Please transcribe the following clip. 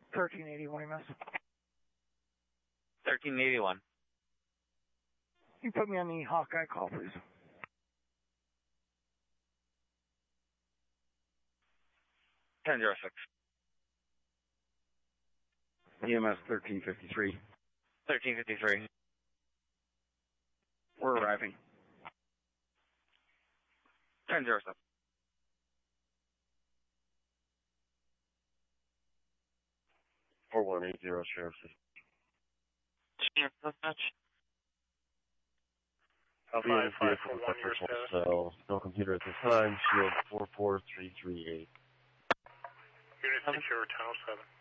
1381, miss. 1381. You put me on the Hawkeye call, please. (10-06). EMS 1353. 1353. We're arriving. 10-07. (4180) Sheriff. Dispatch. I'll be in this vehicle with my personal cell. No computer at this time. Shield 44338. Unit secure, Tower 7.